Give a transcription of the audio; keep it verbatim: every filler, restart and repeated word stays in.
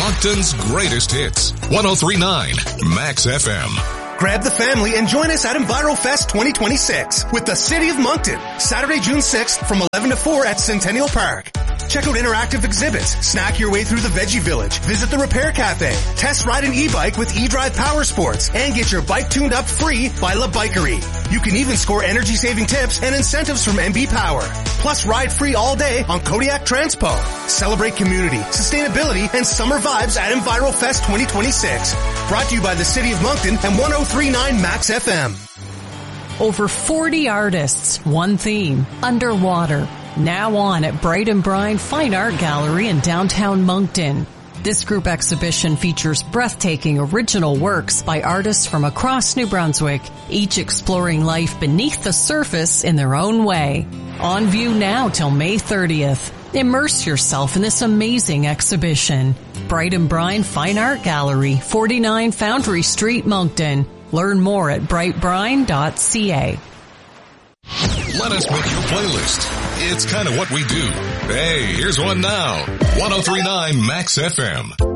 Moncton's greatest hits. one oh three point nine Max F M. Grab the family and join us at EnviroFest twenty twenty-six with the City of Moncton, Saturday, June sixth from eleven to four at Centennial Park. Check out interactive exhibits, snack your way through the Veggie Village, visit the Repair Cafe, test ride an e-bike with eDrive Power Sports, and get your bike tuned up free by La Bikery. You can even score energy-saving tips and incentives from M B Power. Plus, ride free all day on Kodiak Transpo. Celebrate community, sustainability, and summer vibes at EnviroFest twenty twenty-six. Brought to you by the City of Moncton and one oh three point nine Max F M. Over forty artists, one theme, underwater. Now on at Bright and Brine Fine Art Gallery in downtown Moncton. This group exhibition features breathtaking original works by artists from across New Brunswick, each exploring life beneath the surface in their own way. On view now till May thirtieth. Immerse yourself in this amazing exhibition. Bright and Brine Fine Art Gallery, forty-nine Foundry Street, Moncton. Learn more at bright brine dot c a. Let us make your playlist. It's kind of what we do. Hey, here's one now. one oh three point nine Max F M.